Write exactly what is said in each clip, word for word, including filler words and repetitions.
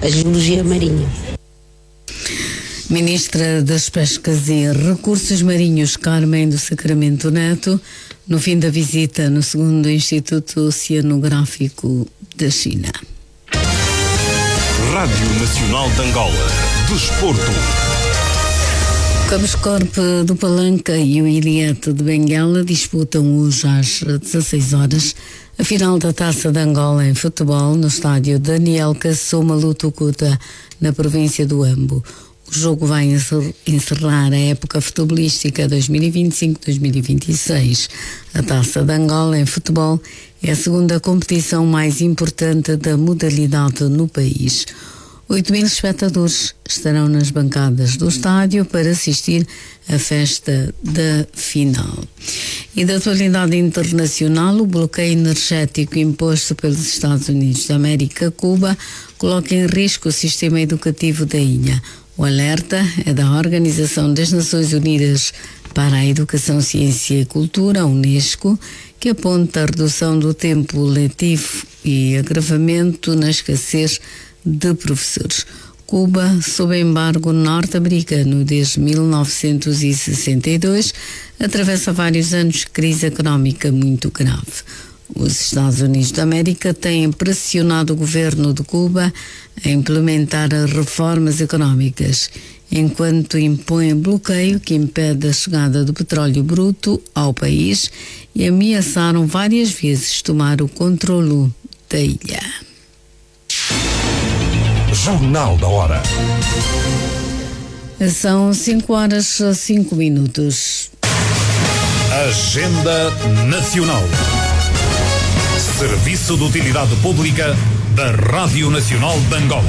a geologia marinha. Ministra das Pescas e Recursos Marinhos, Carmen do Sacramento Neto, no fim da visita no segundo Instituto Oceanográfico da China. Rádio Nacional de Angola. Desporto. O Cabescorpe do Palanca e o Iliete de Benguela disputam hoje às dezasseis horas a final da Taça de Angola em futebol no estádio Daniel Kassoma Lutucuta, na província do Ambo. O jogo vai encerrar a época futebolística dois mil e vinte e cinco dois mil e vinte e seis. A Taça de Angola em futebol é a segunda competição mais importante da modalidade no país. oito mil espectadores estarão nas bancadas do estádio para assistir à festa da final. E da atualidade internacional, o bloqueio energético imposto pelos Estados Unidos da América a Cuba coloca em risco o sistema educativo da ilha. O alerta é da Organização das Nações Unidas para a Educação, Ciência e Cultura, a Unesco, que aponta a redução do tempo letivo e agravamento na escassez de professores. Cuba, sob embargo norte-americano desde mil novecentos e sessenta e dois, atravessa vários anos de crise económica muito grave. Os Estados Unidos da América têm pressionado o governo de Cuba a implementar reformas económicas, enquanto impõem bloqueio que impede a chegada do petróleo bruto ao país e ameaçaram várias vezes tomar o controlo da ilha. Jornal da Hora. São cinco horas e cinco minutos. Agenda Nacional. Serviço de Utilidade Pública da Rádio Nacional de Angola.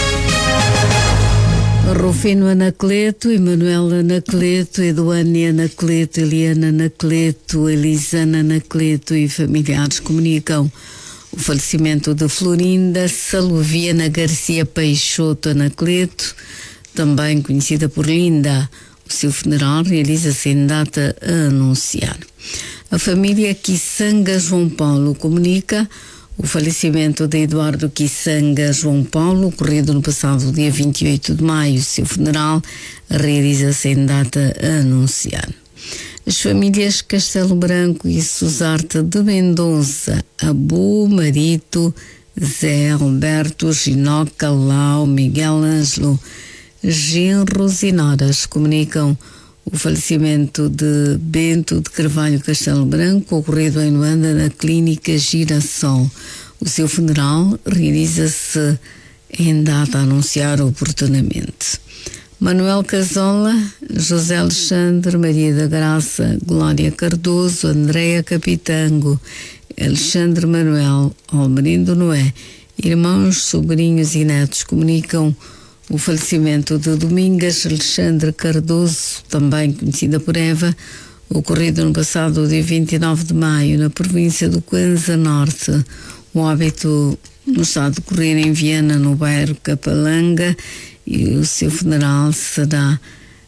Rufino Anacleto, Emanuel Anacleto, Eduane Anacleto, Eliana Anacleto, Elisana Anacleto e familiares comunicam o falecimento de Florinda Saluviana Garcia Peixoto Anacleto, também conhecida por Linda. O seu funeral realiza-se em data a anunciar. A família Quissanga João Paulo comunica o falecimento de Eduardo Quissanga João Paulo, ocorrido no passado dia vinte e oito de maio. O seu funeral realiza-se em data a anunciar. As famílias Castelo Branco e Susarte de Mendonça, Abu, Marito, Zé Alberto, Ginoca, Lau, Miguel Ângelo, genros e noras comunicam o falecimento de Bento de Carvalho Castelo Branco, ocorrido em Luanda, na clínica Girassol. O seu funeral realiza-se em data a anunciar oportunamente. Manuel Casola, José Alexandre, Maria da Graça, Glória Cardoso, Andréa Capitango, Alexandre Manuel, Almerindo Noé, irmãos, sobrinhos e netos comunicam o falecimento de Domingas Alexandre Cardoso, também conhecida por Eva, ocorrido no passado dia vinte e nove de maio, na província do Kwanza Norte. O óbito no estado de decorrer em Viana, no bairro Capalanga, e o seu funeral será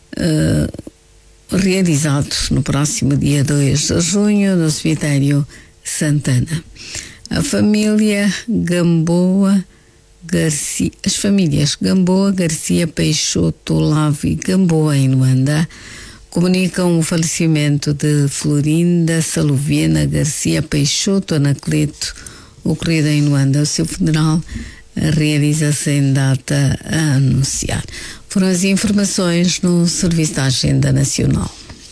uh, realizado no próximo dia dois de junho, no cemitério Santana. A família Gamboa Garcia, as famílias Gamboa, Garcia, Peixoto, Olavo e Gamboa, em Luanda, comunicam o falecimento de Florinda Saluviana Garcia Peixoto Anacleto, ocorrido em Luanda. O seu funeral realiza-se em data a anunciar. Foram as informações no Serviço da Agenda Nacional.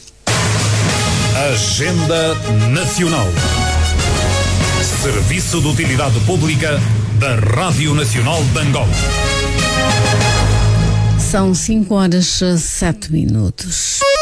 Agenda Nacional. Serviço de Utilidade Pública da Rádio Nacional de Angola. São cinco horas e sete minutos.